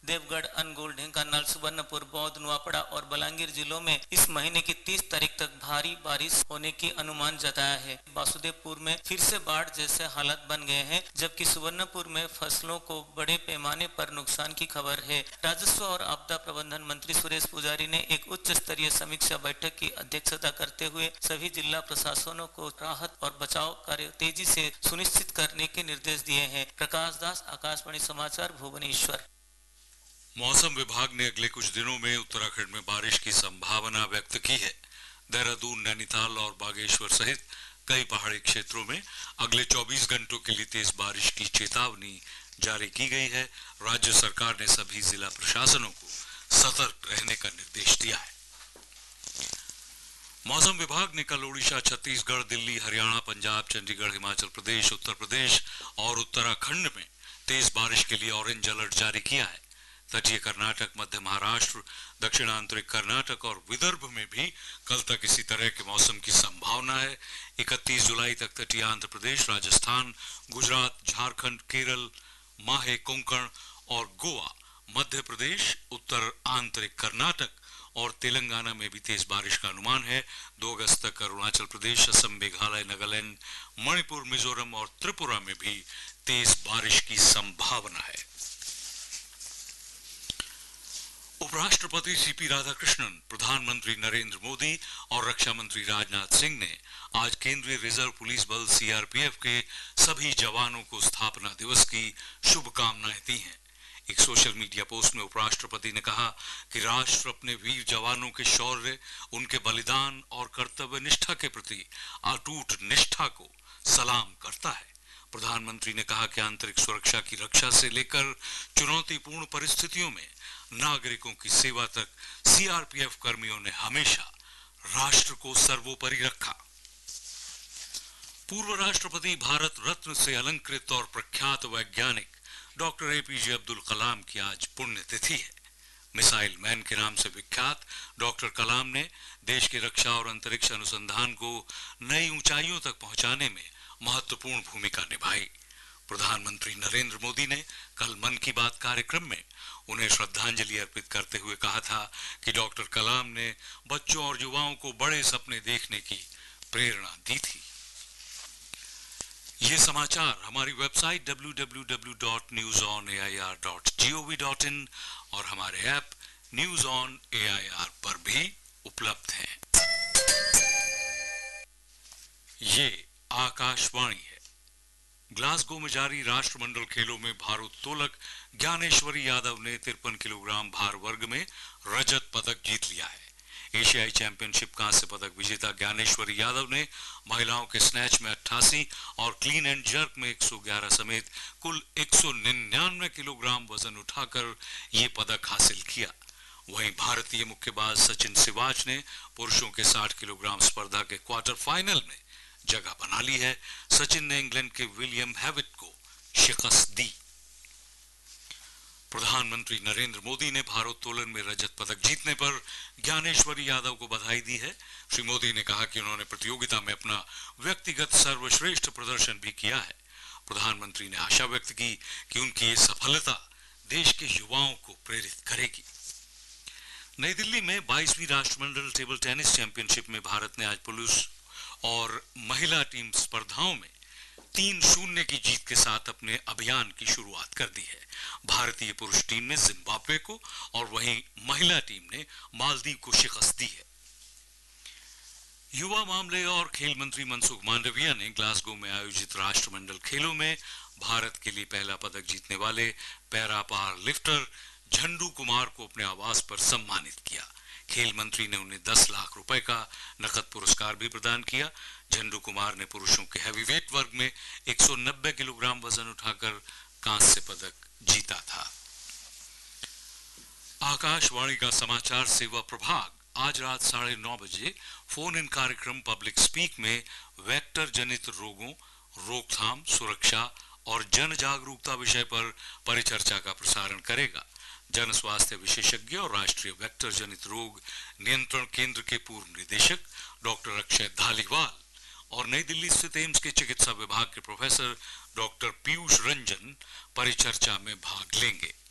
देवगढ़, अनुगुल, ढेंकानाल, सुवर्णपुर, बौद्ध, नुआपड़ा और बलांगीर जिलों में इस महीने की 30 तारीख तक भारी बारिश होने की अनुमान जताया है। वासुदेवपुर में फिर से बाढ़ जैसे हालात बन गए हैं, जबकि सुवर्णपुर में फसलों को बड़े पैमाने पर नुकसान की खबर है। राजस्व और आपदा प्रबंधन मंत्री सुरेश पुजारी ने एक उच्च स्तरीय समीक्षा बैठक की अध्यक्षता करते हुए सभी जिला प्रशासनों को राहत और बचाव कार्य तेजी से सुनिश्चित करने के निर्देश दिए हैं। प्रकाश दास, आकाशवाणी समाचार, भुवनेश्वर। मौसम विभाग ने अगले कुछ दिनों में उत्तराखंड में बारिश की संभावना व्यक्त की है। देहरादून, नैनीताल और बागेश्वर सहित कई पहाड़ी क्षेत्रों में अगले 24 घंटों के लिए तेज बारिश की चेतावनी जारी की गई है। राज्य सरकार ने सभी जिला प्रशासनों को सतर्क रहने का निर्देश दिया है। मौसम विभाग ने कल ओडिशा, छत्तीसगढ़, दिल्ली, हरियाणा, पंजाब, चंडीगढ़, हिमाचल प्रदेश, उत्तर प्रदेश और उत्तराखंड में तेज बारिश के लिए ऑरेंज अलर्ट जारी किया है। तटीय कर्नाटक, मध्य महाराष्ट्र, दक्षिण आंतरिक कर्नाटक और विदर्भ में भी कल तक इसी तरह के मौसम की संभावना है। 31 जुलाई तक तटीय आंध्र प्रदेश, राजस्थान, गुजरात, झारखंड, केरल, माहे, कोंकण और गोवा, मध्य प्रदेश, उत्तर आंतरिक कर्नाटक और तेलंगाना में भी तेज बारिश का अनुमान है। 2 अगस्त तक अरुणाचल प्रदेश, असम, मेघालय, नागालैंड, मणिपुर, मिजोरम और त्रिपुरा में भी तेज बारिश की संभावना है। उपराष्ट्रपति सीपी राधाकृष्णन, प्रधानमंत्री नरेंद्र मोदी और रक्षा मंत्री राजनाथ सिंह ने आज केंद्रीय रिजर्व पुलिस बल सीआरपीएफ के सभी जवानों को स्थापना दिवस की शुभकामनाएं दी हैं। एक सोशल मीडिया पोस्ट में उपराष्ट्रपति ने कहा कि राष्ट्र अपने वीर जवानों के शौर्य, उनके बलिदान और कर्तव्य निष्ठा के प्रति अटूट निष्ठा को सलाम करता है। प्रधानमंत्री ने कहा कि आंतरिक सुरक्षा की रक्षा से लेकर चुनौतीपूर्ण परिस्थितियों में नागरिकों की सेवा तक सीआरपीएफ कर्मियों ने हमेशा राष्ट्र को सर्वोपरि रखा। पूर्व राष्ट्रपति, भारत रत्न से अलंकृत और प्रख्यात वैज्ञानिक डॉक्टर एपीजे अब्दुल कलाम की आज पुण्यतिथि है। मिसाइल मैन के नाम से विख्यात डॉक्टर कलाम ने देश की रक्षा और अंतरिक्ष अनुसंधान को नई ऊंचाइयों तक पहुंचाने में महत्वपूर्ण भूमिका निभाई। प्रधानमंत्री नरेंद्र मोदी ने कल मन की बात कार्यक्रम में उन्हें श्रद्धांजलि अर्पित करते हुए कहा था कि डॉक्टर कलाम ने बच्चों और युवाओं को बड़े सपने देखने की प्रेरणा दी थी। ये समाचार हमारी वेबसाइट www.newsonair.gov.in और हमारे ऐप न्यूज ऑन एआईआर पर भी उपलब्ध हैं। ये आकाशवाणी है। ग्लासगो में जारी राष्ट्रमंडल खेलों में भारोत्तोलक ज्ञानेश्वरी यादव ने 53 किलोग्राम भार वर्ग में रजत पदक जीत लिया है। एशियाई चैंपियनशिप कांस्य पदक विजेता ज्ञानेश्वरी यादव ने महिलाओं के स्नैच में 88 और क्लीन एंड जर्क में 111 समेत कुल 199 किलोग्राम वजन उठाकर ये पदक हासिल किया। वहीं भारतीय मुक्केबाज सचिन सिवाच ने पुरुषों के 60 किलोग्राम स्पर्धा के क्वार्टर फाइनल में जगह बना ली है। सचिन ने इंग्लैंड के विलियम हैविट को शिकस्त दी। प्रधानमंत्री नरेंद्र मोदी ने भारोत्तोलन में रजत पदक जीतने पर ज्ञानेश्वरी यादव को बधाई दी है। श्री मोदी ने कहा कि उन्होंने प्रतियोगिता में अपना व्यक्तिगत सर्वश्रेष्ठ प्रदर्शन भी किया है। प्रधानमंत्री ने आशा व्यक्त की कि उनकी ये सफलता देश के युवाओं को प्रेरित करेगी। नई दिल्ली में 22वीं राष्ट्रमंडल टेबल टेनिस चैंपियनशिप में भारत ने आज पुरुष और महिला टीम स्पर्धाओं में 3-0 की जीत के साथ अपने अभियान की शुरुआत कर दी है। भारतीय पुरुष टीम ने जिम्बाब्वे को और वहीं महिला टीम ने मालदीव को शिकस्त दी है। युवा मामले और खेल मंत्री मनसुख मांडविया ने ग्लासगो में आयोजित राष्ट्रमंडल खेलों में भारत के लिए पहला पदक जीतने वाले पैरा पावर लिफ्टर झंडू कुमार को अपने आवास पर सम्मानित किया। खेल मंत्री ने उन्हें 10 लाख रुपए का नकद पुरस्कार भी प्रदान किया। झंडू कुमार ने पुरुषों के हैवीवेट वर्ग में 190 किलोग्राम वजन उठाकर कांस्य पदक जीता था। आकाशवाणी का समाचार सेवा प्रभाग आज रात 9:30 बजे फोन इन कार्यक्रम पब्लिक स्पीक में वेक्टर जनित रोगों, रोकथाम, सुरक्षा और जन जागरूकता विषय पर परिचर्चा का प्रसारण करेगा। जन स्वास्थ्य विशेषज्ञ और राष्ट्रीय वेक्टर जनित रोग नियंत्रण केंद्र के पूर्व निदेशक डॉक्टर अक्षय धालीवाल और नई दिल्ली स्थित एम्स के चिकित्सा विभाग के प्रोफेसर डॉक्टर पीयूष रंजन परिचर्चा में भाग लेंगे।